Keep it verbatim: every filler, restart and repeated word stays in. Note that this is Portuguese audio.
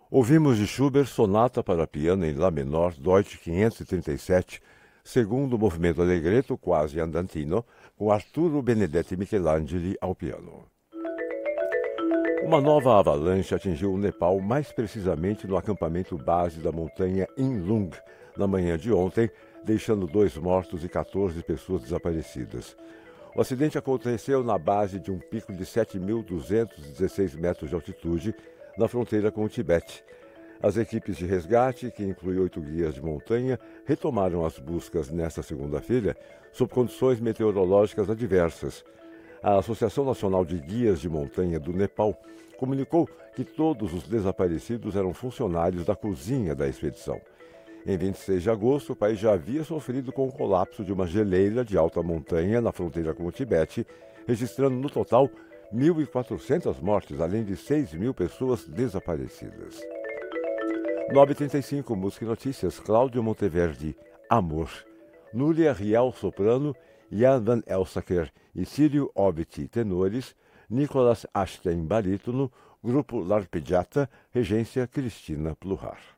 Ouvimos de Schubert Sonata para piano em Lá menor, Deutsch quinhentos e trinta e sete, segundo movimento allegretto quasi andantino, com Arturo Benedetti Michelangeli ao piano. Uma nova avalanche atingiu o Nepal, mais precisamente no acampamento base da montanha Inlung, na manhã de ontem, deixando dois mortos e quatorze pessoas desaparecidas. O acidente aconteceu na base de um pico de sete mil duzentos e dezesseis metros de altitude, na fronteira com o Tibete. As equipes de resgate, que incluem oito guias de montanha, retomaram as buscas nesta segunda-feira, sob condições meteorológicas adversas. A Associação Nacional de Guias de Montanha do Nepal comunicou que todos os desaparecidos eram funcionários da cozinha da expedição. Em vinte e seis de agosto, o país já havia sofrido com o colapso de uma geleira de alta montanha na fronteira com o Tibete, registrando no total mil e quatrocentas mortes, além de seis mil pessoas desaparecidas. nove e trinta e cinco, Música e Notícias, Cláudio Monteverdi, Amor. Núria Rial, soprano, Jan van Elsaker e Círio Obbit, tenores, Nicolas Ashten, barítono, grupo L'Arpeggiata, regência Cristina Pluhar.